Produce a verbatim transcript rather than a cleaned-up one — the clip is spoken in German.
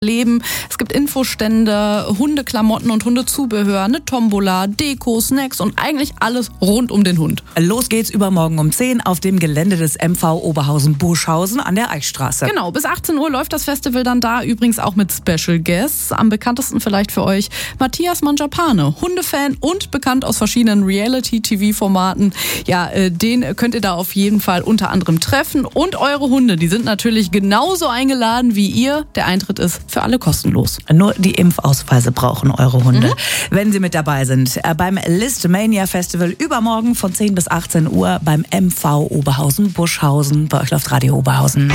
Leben. Es gibt Infostände, Hundeklamotten und Hundezubehör, eine Tombola, Deko, Snacks und eigentlich alles rund um den Hund. Los geht's übermorgen um zehn auf dem Gelände des M V Oberhausen-Burschhausen an der Eichstraße. Genau, bis achtzehn Uhr läuft das Festival dann da, übrigens auch mit Special Guests. Am bekanntesten vielleicht für euch Matthias Mangiapane, Hundefan und bekannt aus verschiedenen Reality-T V-Formaten. Ja, äh, den könnt ihr da auf jeden Fall unter anderem treffen. Und eure Hunde, die sind natürlich genauso eingeladen wie ihr. Der Eintritt ist für alle kostenlos. Nur die Impfausweise brauchen eure Hunde, Mhm. wenn sie mit dabei sind. Äh, beim Listmania Festival übermorgen von zehn bis achtzehn Uhr beim M V Oberhausen-Burschhausen. Bei euch läuft Radio Oberhausen.